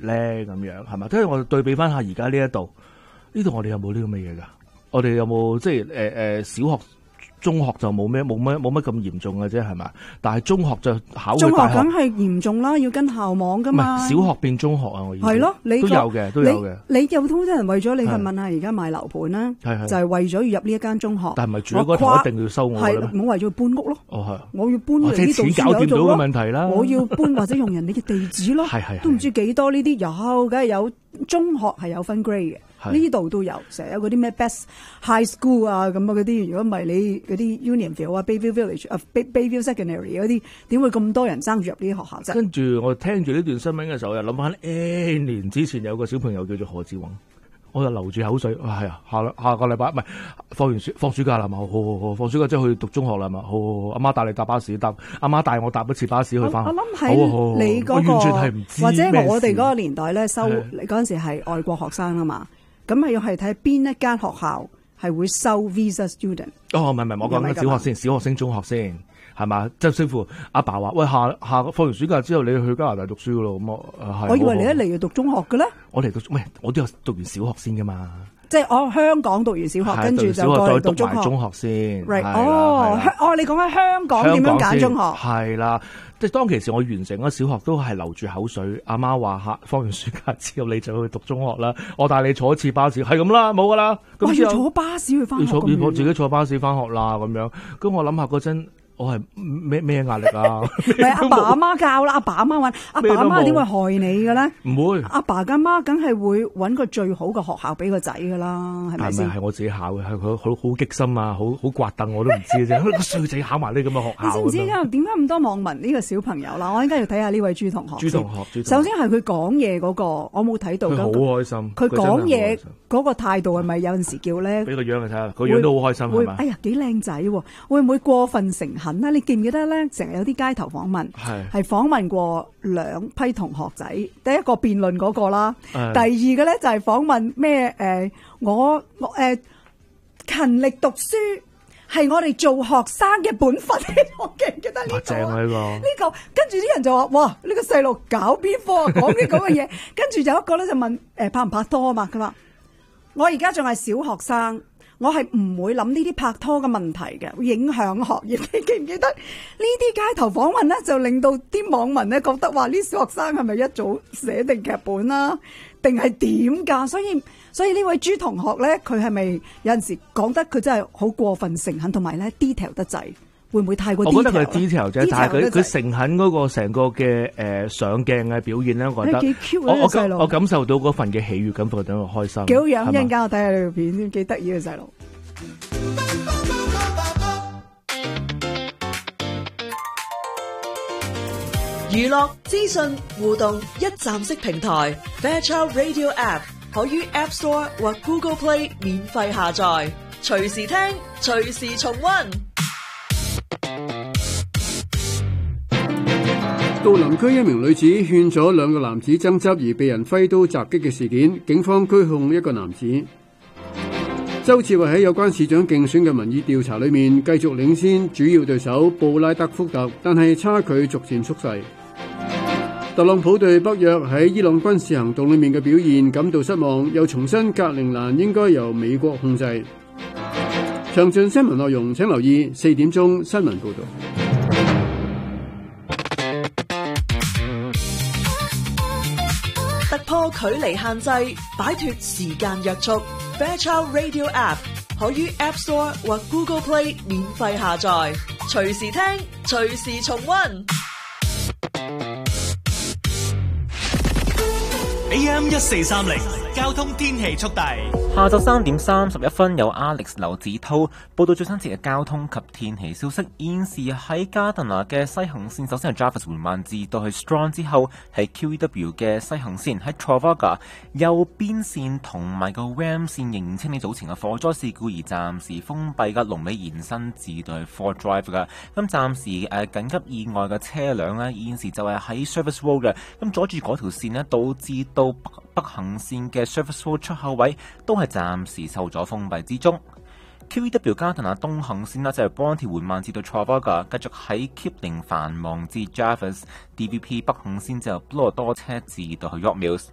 咧？咁樣係嘛？跟住我對比翻下而家呢度我哋有冇呢咁嘅嘢㗎？我哋有冇即係小學？中學就冇乜咁嚴重嘅啫，係嘛？但係中學就考去大學， 中學梗係嚴重啦，要跟校網噶嘛。 唔係小學變中學啊，我意思係咯，你都有嘅。 你有好多人為咗你去問下而家買樓盤啦，就係為咗要入呢一間中學。 但係唔係住喺嗰頭一定要收我嘅咩？ 係我為咗搬屋咯。 哦係， 我要搬嚟呢度即係錢搞掂到嘅問題啦。 我要搬或者用人哋嘅地址咯。 係都唔知幾多呢啲有，梗係有中學係有分 grade 嘅。呢度都有，成日有嗰啲咩 best high school 啊咁啊嗰啲，如果唔係你嗰啲 Unionville 啊、Bayview Village 啊、Bayview Secondary 嗰啲，點會咁多人爭住入呢啲學校啫？ 跟住我聽住呢段新聞嘅時候，又諗翻 N 年之前有個小朋友叫做何志宏，我就流住口水。係啊，下個禮拜唔係放暑假啦嘛，好，放暑假即係去讀中學啦嘛，好，阿媽帶你搭巴士，阿媽帶我搭一次巴士去翻學。我諗喺你嗰個， 完全係唔知或者我哋嗰個年代咧收你嗰陣時係外國學生啊嘛。咁係要係睇邊一間學校係會收 visa student。 哦，唔係，我講緊小學先，小學升中學先，係嘛？即係似乎阿爸話，喂，下放完暑假之後，你去加拿大讀書噶咯，咁我以為你一嚟要讀中學嘅咧。 我嚟讀，我都有讀完小學先噶嘛。 即係香港讀完小學，跟住就過嚟讀讀埋中學先。 Right，你講緊香港點樣揀中學？ 係啦。即係當其時我完成咗小學都係流住口水，阿媽話放完暑假之後你就去讀中學啦，我帶你坐一次巴士，係咁啦，冇噶啦。 咁要坐巴士去翻學， 要自己坐巴士翻學啦咁樣。咁我諗下嗰陣我係咩壓力啊？ 係阿爸阿媽教啦，阿爸阿媽揾，阿爸阿媽點會害你嘅咧？ 唔會， 阿爸阿媽梗係會揾個最好嘅學校俾個仔噶啦，係咪先？ 係我自己考嘅，係佢好激心啊，好刮凳我都唔知嘅啫。個衰仔考埋呢咁嘅學校， 你知唔知點解咁多網民呢個小朋友啦？我應該要睇下呢位朱同學。 朱同學， 首先係佢講嘢嗰個，我冇睇到。 佢好開心。 佢講嘢嗰個態度係咪有陣時叫咧？ 俾個樣你睇下，個樣都好開心係嘛？ 哎呀，幾靚仔喎！會唔會過分誠懇啊？你記唔記得咧？成日有啲街頭訪問，係訪問過2批同學仔。第一個辯論嗰個啦，第二個咧就係訪問咩？我勤力讀書係我哋做學生嘅本分。我記唔記得呢個？ 正啊呢個。 呢個跟住啲人就話：哇！呢個細路搞邊科啊？講啲咁嘅嘢。跟住有一個咧就問：拍唔拍拖啊？嘛，佢話：我而家仲係小學生。我係唔會諗呢啲拍拖嘅問題嘅，會影響學業。你記唔記得呢啲街頭訪問咧，就令到啲網民咧覺得話呢小學生係咪一早寫定劇本啦，定係點㗎？所以呢位朱同學咧，佢係咪有陣時講得佢真係好過分誠懇，同埋咧 detail 得滯？會唔會太過 detail？ 我覺得佢 detail 啫，但係佢誠懇嗰個成個嘅上鏡嘅表現咧，我覺得幾 cute 啊！細路， 我感受到嗰份嘅喜悅感，覺得好開心。 幾好樣，一陣間我睇下你條片先，幾得意嘅細路。 娛樂資訊互動一站式平台 Fairchild Radio App 可於 App Store 或 Google Play 免費下載，隨時聽，隨時重溫。 杜林區一名女子勸咗2個男子爭執而被人揮刀襲擊嘅事件，警方拘控一個男子。周志偉喺有關市長競選嘅民意調查裏面繼續領先主要對手布拉德福特，但係差距逐漸縮細。特朗普對北約喺伊朗軍事行動裏面嘅表現感到失望，又重申格陵蘭應該由美國控制。詳盡新聞內容請留意4點鐘新聞報道。 突破距離限制，擺脫時間約束。Fairchild Radio App 可於 App Store 或 Google Play 免費下載，隨時聽，隨時重溫。 AM 1430交通天氣速遞。 下晝3點31分，有 Alex 劉子濤報道最新節嘅交通及天氣消息。現時喺加特納嘅西行線，首先係 Jarvis 緩慢至到去 Strong 之後，係 QEW 嘅西行線喺 Trafalgar 右邊線同埋個 Ram 線仍然清理早前嘅火災事故而暫時封閉嘅龍尾延伸至到 Fort Drive 嘅。咁暫時緊急意外嘅車輛呢，現時就係喺 Service Road 嘅。咁阻住嗰條線呢，導致到北行線嘅 Service Road 出口位都係暫時受咗封閉之中。QEW 加特納東行線啦，就係 Bronte 緩慢至到 Trafalgar， 繼續喺 Kipling 繁忙至 Jarvis。DVP 北行線就 Bloor 多車至到去 York Mills。